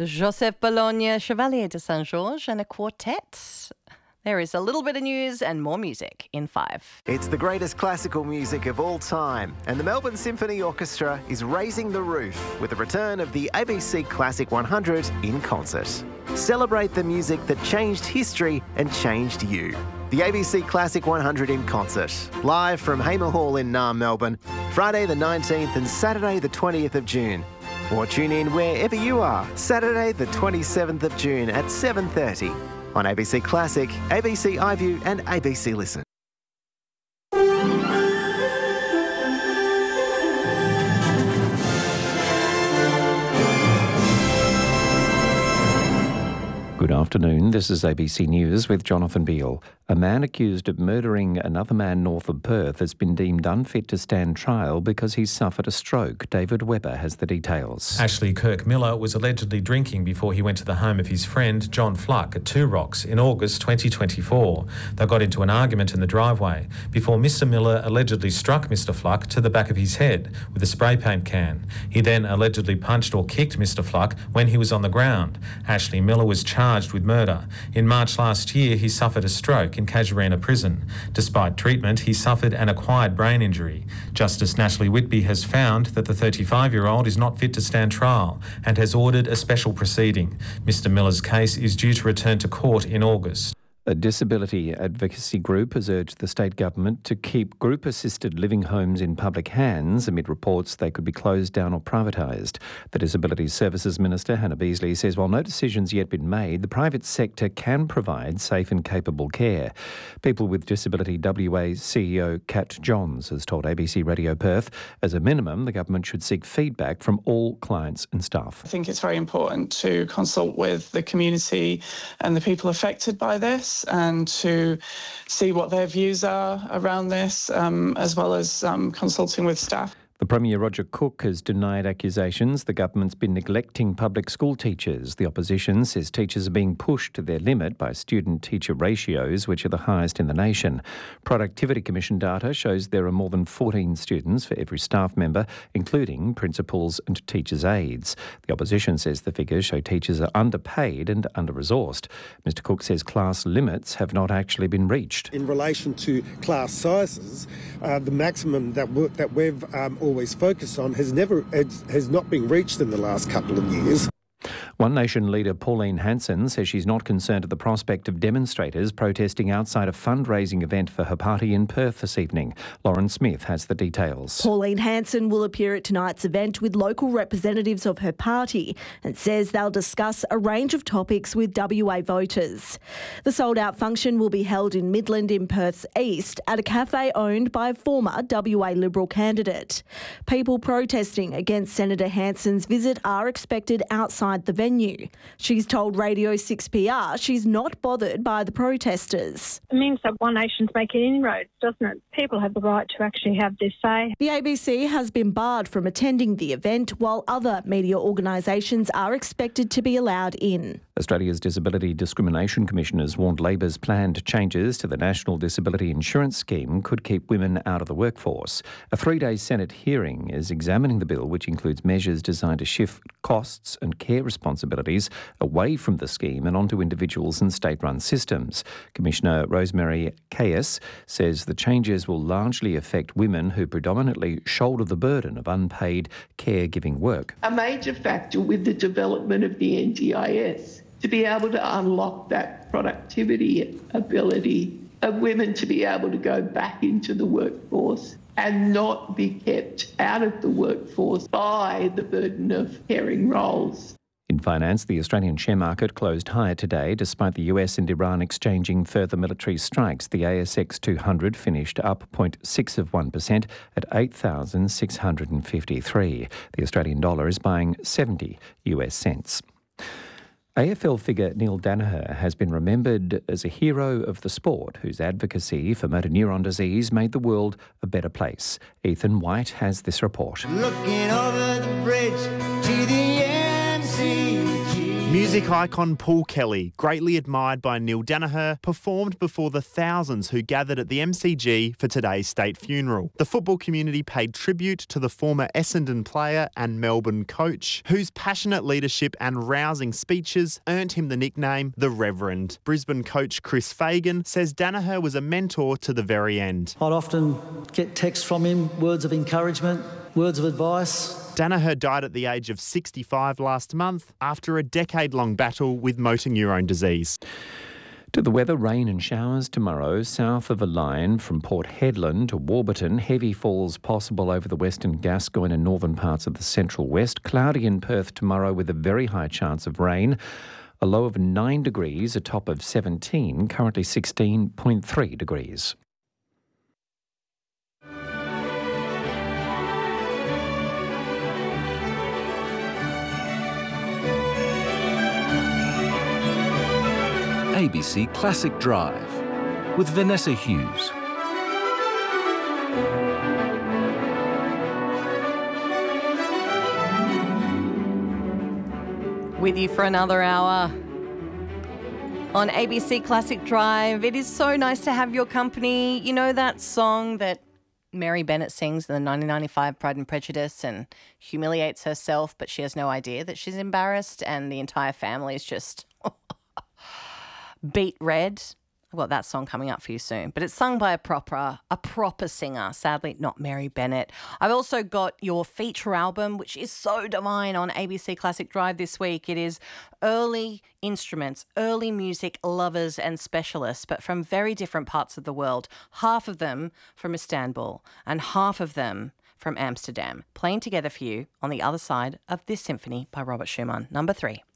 Joseph Bologna, Chevalier de Saint-Georges and a quartet. There is a little bit of news and more music in 5. It's the greatest classical music of all time, and the Melbourne Symphony Orchestra is raising the roof with the return of the ABC Classic 100 in concert. Celebrate the music that changed history and changed you. The ABC Classic 100 in concert, live from Hamer Hall in Naarm, Melbourne, Friday the 19th and Saturday the 20th of June. Or tune in wherever you are, Saturday the 27th of June at 7:30 on ABC Classic, ABC iView and ABC Listen. Good afternoon, this is ABC News with Jonathan Beale. A man accused of murdering another man north of Perth has been deemed unfit to stand trial because he suffered a stroke. David Webber has the details. Ashley Kirk Miller was allegedly drinking before he went to the home of his friend John Fluck at Two Rocks in August 2024. They got into an argument in the driveway before Mr Miller allegedly struck Mr Fluck to the back of his head with a spray paint can. He then allegedly punched or kicked Mr Fluck when he was on the ground. Ashley Miller was charged with murder. In March last year, he suffered a stroke in Casuarina Prison. Despite treatment, he suffered an acquired brain injury. Justice Natalie Whitby has found that the 35-year-old is not fit to stand trial and has ordered a special proceeding. Mr Miller's case is due to return to court in August. A disability advocacy group has urged the state government to keep group-assisted living homes in public hands amid reports they could be closed down or privatised. The Disability Services Minister, Hannah Beasley, says while no decision's yet been made, the private sector can provide safe and capable care. People with Disability WA CEO Kat Johns has told ABC Radio Perth, as a minimum, the government should seek feedback from all clients and staff. I think it's very important to consult with the community and the people affected by this, and to see what their views are around this, as well as consulting with staff. The Premier Roger Cook has denied accusations the government's been neglecting public school teachers. The opposition says teachers are being pushed to their limit by student-teacher ratios, which are the highest in the nation. Productivity Commission data shows there are more than 14 students for every staff member, including principals and teachers' aides. The opposition says the figures show teachers are underpaid and under-resourced. Mr Cook says class limits have not actually been reached. In relation to class sizes, the maximum that we've always focused on has not been reached in the last couple of years. One Nation leader Pauline Hanson says she's not concerned at the prospect of demonstrators protesting outside a fundraising event for her party in Perth this evening. Lauren Smith has the details. Pauline Hanson will appear at tonight's event with local representatives of her party and says they'll discuss a range of topics with WA voters. The sold-out function will be held in Midland in Perth's east at a cafe owned by a former WA Liberal candidate. People protesting against Senator Hanson's visit are expected outside the venue. She's told Radio 6PR she's not bothered by the protesters. It means that One Nation's making inroads, doesn't it? People have the right to actually have their say. The ABC has been barred from attending the event, while other media organisations are expected to be allowed in. Australia's Disability Discrimination Commission has warned Labor's planned changes to the National Disability Insurance Scheme could keep women out of the workforce. A 3-day Senate hearing is examining the bill, which includes measures designed to shift costs and care responsibilities away from the scheme and onto individuals and state-run systems. Commissioner Rosemary Caius says the changes will largely affect women who predominantly shoulder the burden of unpaid caregiving work. A major factor with the development of the NDIS to be able to unlock that productivity ability of women to be able to go back into the workforce and not be kept out of the workforce by the burden of caring roles. In finance, the Australian share market closed higher today despite the US and Iran exchanging further military strikes. The ASX 200 finished up 0.6% at 8,653. The Australian dollar is buying 70 US cents. AFL figure Neil Danaher has been remembered as a hero of the sport whose advocacy for motor neuron disease made the world a better place. Ethan White has this report. Looking over the bridge to the MCG. Music icon Paul Kelly, greatly admired by Neil Danaher, performed before the thousands who gathered at the MCG for today's state funeral. The football community paid tribute to the former Essendon player and Melbourne coach, whose passionate leadership and rousing speeches earned him the nickname The Reverend. Brisbane coach Chris Fagan says Danaher was a mentor to the very end. I'd often get texts from him, words of encouragement, words of advice. Danaher died at the age of 65 last month after a decade-long battle with motor neurone disease. To the weather, rain and showers tomorrow south of a line from Port Hedland to Warburton. Heavy falls possible over the western Gascoyne and northern parts of the central west. Cloudy in Perth tomorrow with a very high chance of rain. A low of 9 degrees, a top of 17, currently 16.3 degrees. ABC Classic Drive with Vanessa Hughes. With you for another hour on ABC Classic Drive. It is so nice to have your company. You know that song that Mary Bennett sings in the 1995 Pride and Prejudice and humiliates herself, but she has no idea that she's embarrassed and the entire family is just beat red? I've got that song coming up for you soon. But it's sung by a proper singer, sadly not Mary Bennett. I've also got your feature album, which is so divine, on ABC Classic Drive this week. It is early instruments, early music lovers and specialists, but from very different parts of the world. Half of them from Istanbul and half of them from Amsterdam, playing together for you on the other side of this symphony by Robert Schumann, number 3.